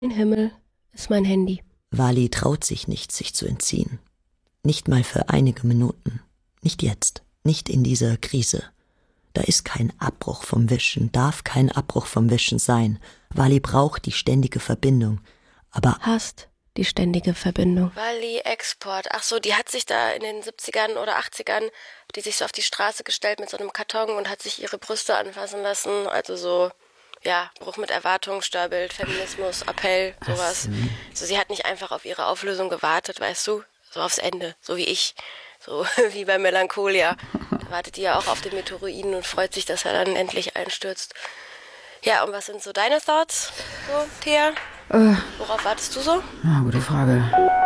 Mein Himmel ist mein Handy. Wally traut sich nicht, sich zu entziehen. Nicht mal für einige Minuten. Nicht jetzt. Nicht in dieser Krise. Da ist kein Abbruch vom Wischen, darf kein Abbruch vom Wischen sein. Wally braucht die ständige Verbindung. Aber Hasst die ständige Verbindung. Wally Export. Ach so, die hat sich da in den 70ern oder 80ern, die sich so auf die Straße gestellt mit so einem Karton und hat sich ihre Brüste anfassen lassen. Also so, ja, Bruch mit Erwartung, Störbild, Feminismus, Appell, sowas. So, sie hat nicht einfach auf ihre Auflösung gewartet, weißt du? So aufs Ende, so wie ich. So wie bei Melancholia. Da wartet die ja auch auf den Meteoroiden und freut sich, dass er dann endlich einstürzt. Ja, und was sind so deine Thoughts, so, Thea? Worauf wartest du so? Gute Frage.